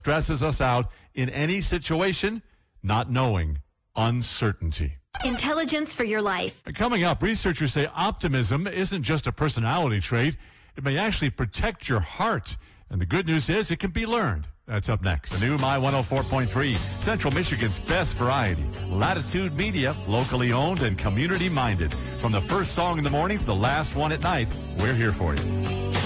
Stresses us out in any situation, not knowing uncertainty. Intelligence for your life. Coming up, researchers say optimism isn't just a personality trait. It may actually protect your heart. And the good news is it can be learned. That's up next. The new My 104.3, Central Michigan's best variety. Latitude Media, locally owned and community minded. From the first song in the morning to the last one at night, we're here for you.